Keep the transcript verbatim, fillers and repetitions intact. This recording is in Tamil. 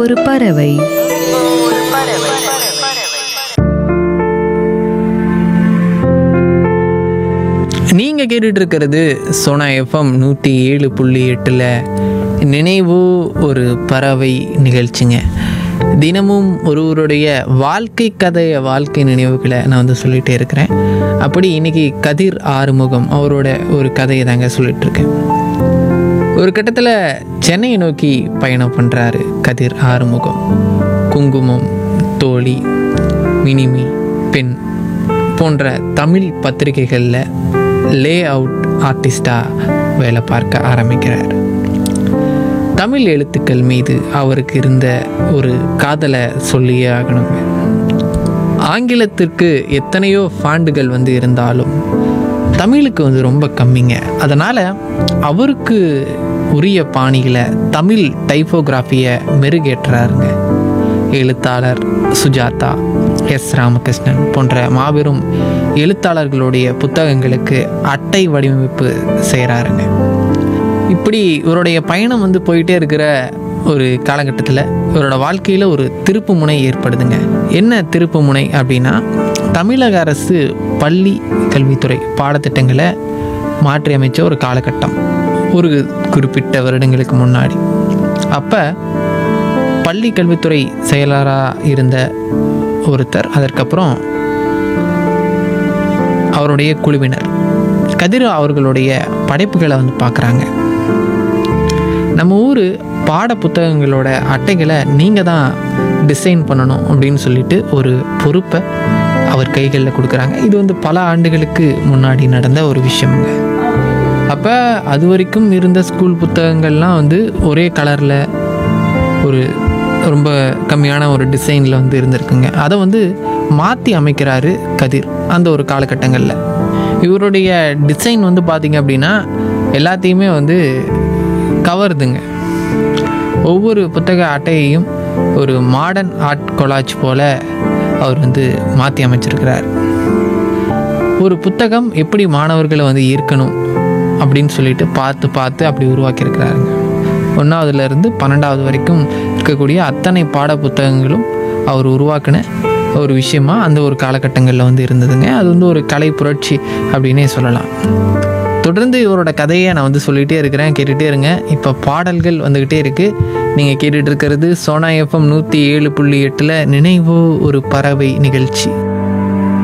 ஒரு பறவை. நீங்கள் கேட்டுட்டு இருக்கிறது சோனா எஃப்எம் நூற்றி ஏழு புள்ளி எட்டில் நினைவு ஒரு பறவை நிகழ்ச்சிங்க. தினமும் ஒருவருடைய வாழ்க்கை கதையை, வாழ்க்கை நினைவுகளை நான் வந்து சொல்லிகிட்டே இருக்கிறேன். அப்படி இன்றைக்கி கதிர் ஆறுமுகம் அவரோட ஒரு கதையை தாங்க சொல்லிகிட்ருக்கேன். ஒரு கட்டத்தில் சென்னையை நோக்கி பயணம் பண்ணுறாரு கதிர் ஆறுமுகம். குங்குமம், தோழி, மினிமி, பெண் போன்ற தமிழ் பத்திரிகைகளில் லே அவுட் ஆர்டிஸ்டாக வேலை பார்க்க ஆரம்பிக்கிறார். தமிழ் எழுத்துக்கள் மீது அவருக்கு இருந்த ஒரு காதலை சொல்லியே ஆகணுங்க. ஆங்கிலத்திற்கு எத்தனையோ ஃபாண்டுகள் வந்து இருந்தாலும் தமிழுக்கு வந்து ரொம்ப கம்மிங்க. அதனால் அவருக்கு உரிய பாணியில் தமிழ் டைப்போகிராஃபியை மெருகேற்றாருங்க. எழுத்தாளர் சுஜாதா, எஸ் ராமகிருஷ்ணன் போன்ற மாபெரும் எழுத்தாளர்களுடைய புத்தகங்களுக்கு அட்டை வடிவமைப்பு செய்கிறாருங்க. இப்படி இவருடைய பயணம் வந்து போயிட்டே இருக்கிற ஒரு காலகட்டத்தில் இவரோட வாழ்க்கையில் ஒரு திருப்பு முனை ஏற்படுதுங்க. என்ன திருப்பு முனை அப்படின்னா, தமிழக அரசு பள்ளி கல்வித்துறை பாடத்திட்டங்களை மாற்றி அமைச்ச ஒரு காலகட்டம், ஒரு குறிப்பிட்ட வருடங்களுக்கு முன்னாடி. அப்போ பள்ளி கல்வித்துறை செயலராக இருந்த ஒருத்தர், அதற்கப்புறம் அவருடைய குழுவினர் கதிர் அவர்களுடைய படைப்புகளை வந்து பார்க்குறாங்க. நம்ம ஊர் பாட புத்தகங்களோட அட்டைகளை நீங்கள் தான் டிசைன் பண்ணணும் அப்படின்னு சொல்லிட்டு ஒரு பொறுப்பை அவர் கைகளில் கொடுக்குறாங்க. இது வந்து பல ஆண்டுகளுக்கு முன்னாடி நடந்த ஒரு விஷயமுங்க. அப்போ அது வரைக்கும் இருந்த ஸ்கூல் புத்தகங்கள்லாம் வந்து ஒரே கலரில் ஒரு ரொம்ப கம்மியான ஒரு டிசைனில் வந்து இருந்திருக்குங்க. அதை வந்து மாற்றி அமைக்கிறாரு கதிர் அந்த ஒரு காலகட்டங்களில். இவருடைய டிசைன் வந்து பார்த்திங்க அப்படின்னா எல்லாத்தையுமே வந்து கவருதுங்க. ஒவ்வொரு புத்தக அட்டையையும் ஒரு மாடர்ன் ஆர்ட் கொலாஜ் போல் அவர் வந்து மாற்றி அமைச்சிருக்கிறார். ஒரு புத்தகம் எப்படி மாணவர்களை வந்து ஈர்க்கணும் அப்படின்னு சொல்லிட்டு பார்த்து பார்த்து அப்படி உருவாக்கியிருக்கிறாருங்க. ஒன்றாவதுலேருந்து பன்னெண்டாவது வரைக்கும் இருக்கக்கூடிய அத்தனை பாட புத்தகங்களும் அவர் உருவாக்கின ஒரு விஷயமா அந்த ஒரு காலகட்டங்களில் வந்து இருந்ததுங்க. அது வந்து ஒரு கலை புரட்சி அப்படின்னே சொல்லலாம். தொடர்ந்து இவரோட கதையை நான் வந்து சொல்லிகிட்டே இருக்கிறேன், கேட்டுகிட்டே இருங்க. இப்போ பாடல்கள் வந்துக்கிட்டே இருக்குது. நீங்கள் கேட்டுட்டு இருக்கிறது சோனா எஃப்எம் நூற்றி ஏழு புள்ளி எட்டில் நினைவு ஒரு பறவை நிகழ்ச்சி.